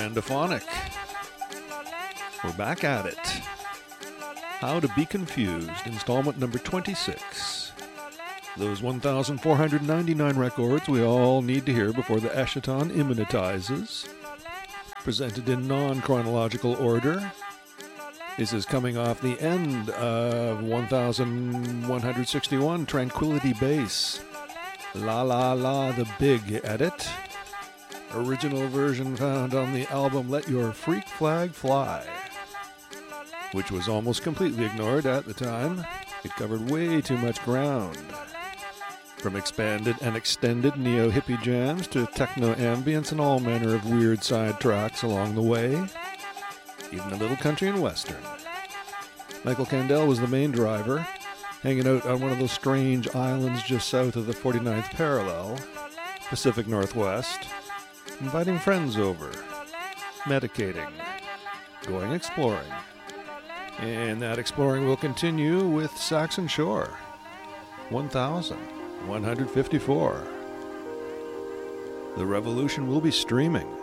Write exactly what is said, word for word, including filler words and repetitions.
Randophonic. We're back at it. How to Be Confused, installment number twenty-six. Those one thousand four hundred ninety-nine records we all need to hear before the Eschaton immanentizes. Presented in non-chronological order. This is coming off the end of one thousand one hundred sixty-one, Tranquility Base. La La La, the big edit. Original version found on the album Let Your Freak Flag Fly, which was almost completely ignored at the time. It covered way too much ground. From expanded and extended neo-hippie jams to techno-ambience and all manner of weird side tracks along the way. Even a little country and western. Michael Candell was the main driver, hanging out on one of those strange islands just south of the forty-ninth parallel, Pacific Northwest, inviting friends over, medicating, going exploring. And that exploring will continue with Saxon Shore, one thousand one hundred fifty-four. The revolution will be streaming.